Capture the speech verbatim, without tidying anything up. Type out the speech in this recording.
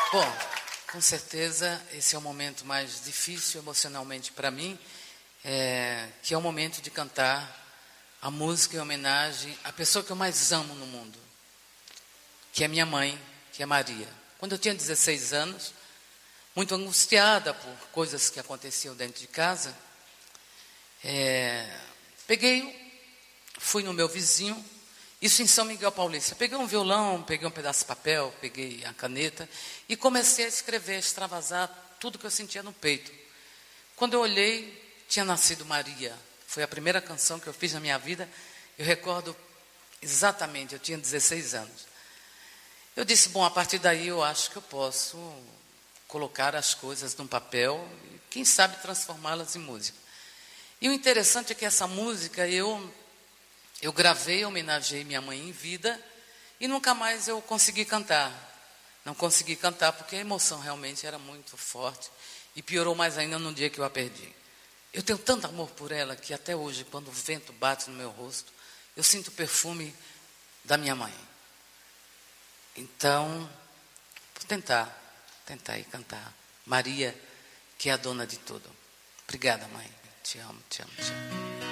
Bom, com certeza esse é o momento mais difícil emocionalmente para mim, é, que é o momento de cantar a música em homenagem à pessoa que eu mais amo no mundo, que é minha mãe, que é Maria. Quando eu tinha dezesseis anos, muito angustiada por coisas que aconteciam dentro de casa, é, peguei, fui no meu vizinho, isso em São Miguel Paulista. Peguei um violão, peguei um pedaço de papel, peguei a caneta e comecei a escrever, a extravasar tudo que eu sentia no peito. Quando eu olhei, tinha nascido Maria. Foi a primeira canção que eu fiz na minha vida. Eu recordo exatamente, eu tinha dezesseis anos. Eu disse, bom, a partir daí eu acho que eu posso colocar as coisas num papel e, quem sabe, transformá-las em música. E o interessante é que essa música eu... Eu gravei, homenageei minha mãe em vida e nunca mais eu consegui cantar. Não consegui cantar porque a emoção realmente era muito forte e piorou mais ainda no dia que eu a perdi. Eu tenho tanto amor por ela que até hoje, quando o vento bate no meu rosto, eu sinto o perfume da minha mãe. Então, vou tentar, tentar ir cantar. Maria, que é a dona de tudo. Obrigada, mãe. Te amo, te amo, te amo.